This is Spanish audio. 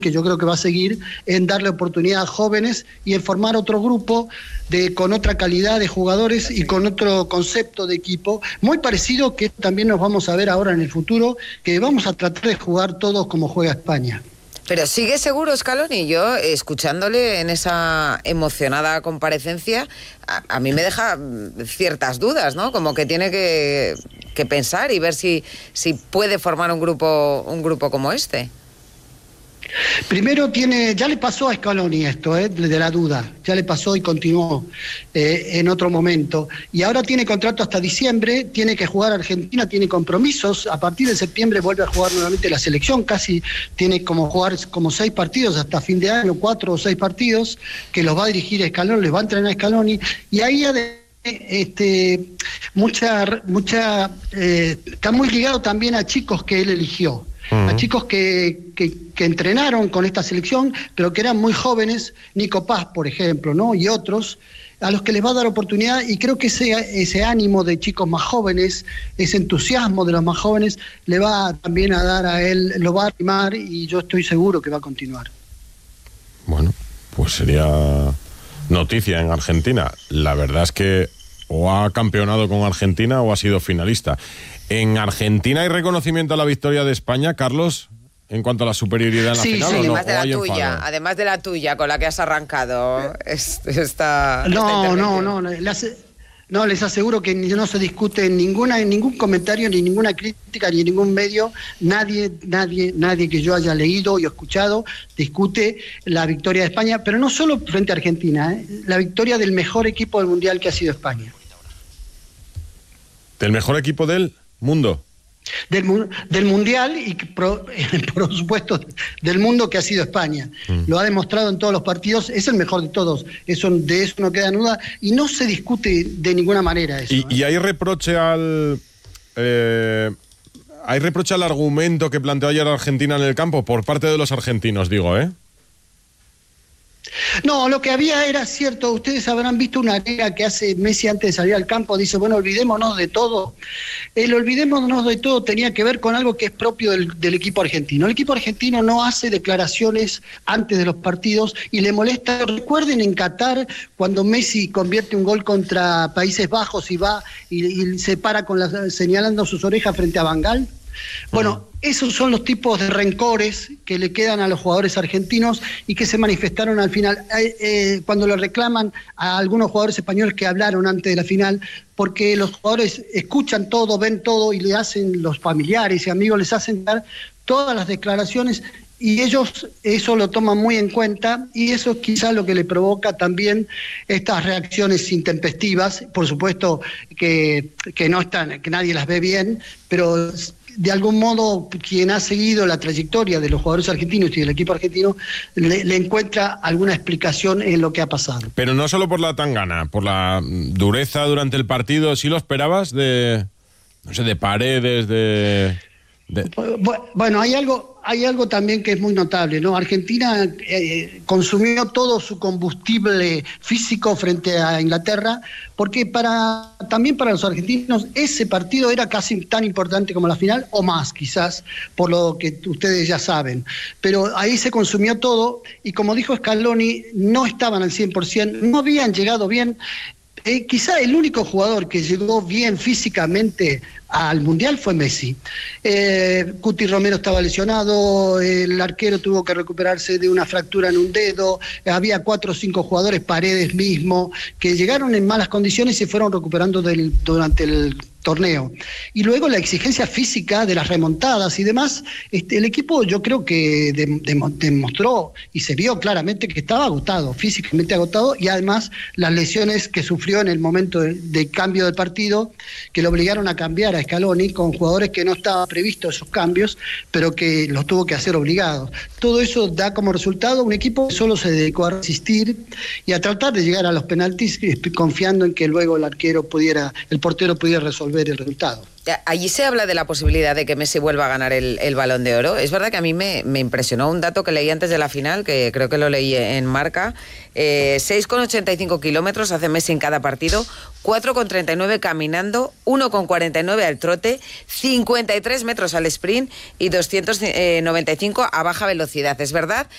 que yo creo que va a seguir, en darle oportunidad a jóvenes y en formar otro grupo con otra calidad de jugadores y con otro concepto de equipo, muy parecido que también nos vamos a ver ahora en el futuro, que vamos a tratar de jugar todos como juega España. Pero ¿sigue seguro Scaloni? Yo, escuchándole en esa emocionada comparecencia, a mí me deja ciertas dudas, ¿no? Como que tiene que pensar y ver si puede formar un grupo como este. Primero ya le pasó a Scaloni esto, de la duda, ya le pasó y continuó en otro momento. Y ahora tiene contrato hasta diciembre, tiene que jugar Argentina, tiene compromisos, a partir de septiembre vuelve a jugar nuevamente la selección, casi tiene jugar 6 partidos hasta fin de año, 4 o 6 partidos, que los va a dirigir Scaloni, les va a entrenar Scaloni, y ahí está muy ligado también a chicos que él eligió. A chicos que entrenaron con esta selección, pero que eran muy jóvenes, Nico Paz, por ejemplo, ¿no? Y otros, a los que les va a dar oportunidad, y creo que ese ánimo de chicos más jóvenes, ese entusiasmo de los más jóvenes, le va también a dar a él, lo va a animar, y yo estoy seguro que va a continuar. Bueno, pues sería noticia en Argentina. La verdad es que o ha campeonado con Argentina o ha sido finalista. ¿En Argentina hay reconocimiento a la victoria de España, Carlos, en cuanto a la superioridad en la final? Sí, ¿o no? Además de la tuya, con la que has arrancado. No, les aseguro que no se discute en ningún comentario, ni ninguna crítica, ni en ningún medio. Nadie que yo haya leído y escuchado discute la victoria de España, pero no solo frente a Argentina, la victoria del mejor equipo del Mundial que ha sido España. ¿Del mejor equipo del mundo? Del Mundial y por supuesto del mundo que ha sido España. Lo ha demostrado en todos los partidos, es el mejor de todos, de eso no queda duda y no se discute de ninguna manera eso. ¿Y hay reproche al argumento que planteó ayer Argentina en el campo por parte de los argentinos, digo, ¿eh? No, lo que había era cierto, ustedes habrán visto una liga que hace Messi antes de salir al campo, dice, bueno, olvidémonos de todo. El olvidémonos de todo tenía que ver con algo que es propio del equipo argentino. El equipo argentino no hace declaraciones antes de los partidos y le molesta. Recuerden en Qatar, cuando Messi convierte un gol contra Países Bajos y va y se para señalando sus orejas frente a Van Gaal. Bueno, esos son los tipos de rencores que le quedan a los jugadores argentinos y que se manifestaron al final, cuando lo reclaman a algunos jugadores españoles que hablaron antes de la final, porque los jugadores escuchan todo, ven todo y le hacen, los familiares y amigos les hacen dar todas las declaraciones y ellos eso lo toman muy en cuenta y eso es quizás lo que le provoca también estas reacciones intempestivas, por supuesto que no están, que nadie las ve bien, pero de algún modo quien ha seguido la trayectoria de los jugadores argentinos y del equipo argentino le encuentra alguna explicación en lo que ha pasado. Pero no solo por la tangana, por la dureza durante el partido, ¿sí lo esperabas de Paredes, Bueno, hay algo también que es muy notable, ¿no? Argentina consumió todo su combustible físico frente a Inglaterra, porque también para los argentinos ese partido era casi tan importante como la final, o más quizás, por lo que ustedes ya saben. Pero ahí se consumió todo, y como dijo Scaloni, no estaban al 100%, no habían llegado bien. Quizá el único jugador que llegó bien físicamente al Mundial fue Messi. Cuti Romero estaba lesionado, el arquero tuvo que recuperarse de una fractura en un dedo, había 4 o 5 jugadores, Paredes mismo, que llegaron en malas condiciones y se fueron recuperando durante el torneo. Y luego la exigencia física de las remontadas y demás, el equipo yo creo que demostró y se vio claramente que estaba agotado, físicamente agotado, y además las lesiones que sufrió en el momento de cambio del partido, que lo obligaron a cambiar a Scaloni con jugadores que no estaban previstos esos cambios, pero que los tuvo que hacer obligados. Todo eso da como resultado un equipo que solo se dedicó a resistir y a tratar de llegar a los penaltis, confiando en que luego el portero pudiera resolver el resultado. Allí se habla de la posibilidad de que Messi vuelva a ganar el Balón de Oro. Es verdad que a mí me impresionó un dato que leí antes de la final, que creo que lo leí en Marca. 6,85 kilómetros hace Messi en cada partido, 4,39 caminando, 1,49 al trote, 53 metros al sprint y 295 a baja velocidad. Es verdad